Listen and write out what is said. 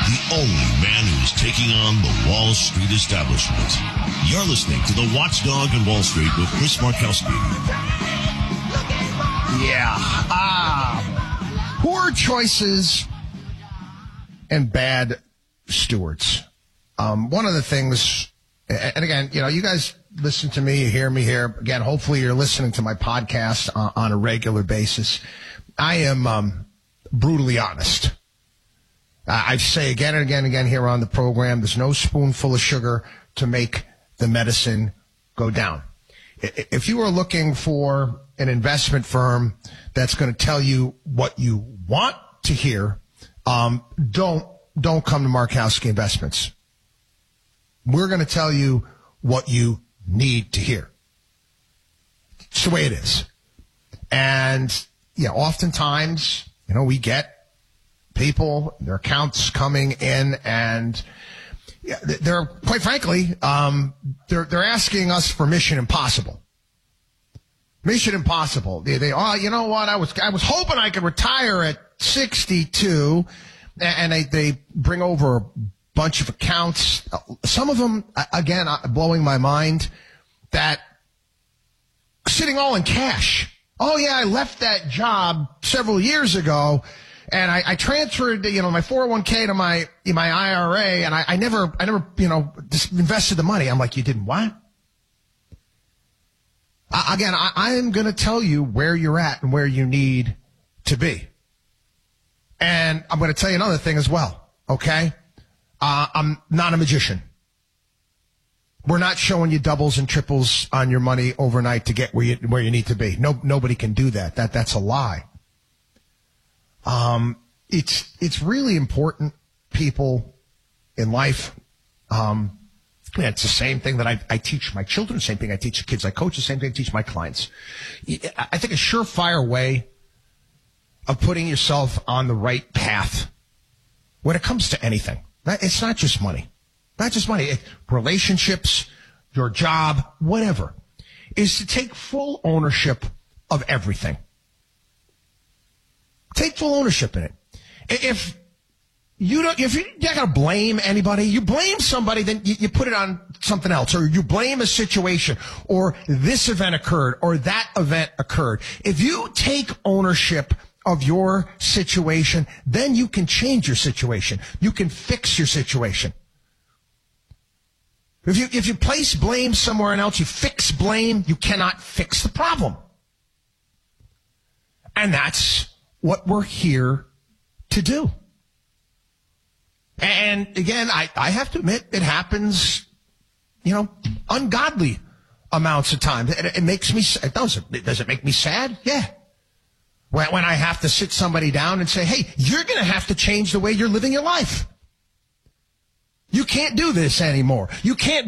the only man who's taking on the Wall Street establishment. You're listening to The Watchdog on Wall Street with Chris Markowski. Yeah. Poor choices and bad stewards. One of the things, and again, you guys listen to me, you hear me here. Again, hopefully you're listening to my podcast on a regular basis. I am brutally honest. I say again and again and again here on the program, there's no spoonful of sugar to make the medicine go down. If you are looking for an investment firm that's going to tell you what you want to hear, don't come to Markowski Investments. We're going to tell you what you need to hear. It's the way it is. And, oftentimes, we get people, their accounts coming in, and they're, quite frankly, they're asking us for Mission Impossible. Mission Impossible. You know what? I was hoping I could retire at 62, and they bring over a bunch of accounts. Some of them, again, blowing my mind, that sitting all in cash. Oh yeah, I left that job several years ago, and I transferred, my 401k to my IRA, and I never, just invested the money. I'm like, you didn't what? Again, I'm going to tell you where you're at and where you need to be. And I'm going to tell you another thing as well, okay? I'm not a magician. We're not showing you doubles and triples on your money overnight to get where you need to be. Nobody can do that. That's a lie. It's really important, people, in life. It's the same thing that I teach my children, the same thing I teach the kids I coach, the same thing I teach my clients. I think a surefire way of putting yourself on the right path when it comes to anything, it's not just money. Not just money. Relationships, your job, whatever, is to take full ownership of everything. Take full ownership in it. If you're not going to blame anybody, you blame somebody, then you put it on something else, or you blame a situation, or this event occurred, or that event occurred. If you take ownership of your situation, then you can change your situation. You can fix your situation. If you place blame somewhere else, you fix blame, you cannot fix the problem. And that's what we're here to do. And again, I have to admit, it happens, ungodly amounts of time. It makes me, does it make me sad? Yeah. When I have to sit somebody down and say, hey, you're going to have to change the way you're living your life. You can't do this anymore. You can't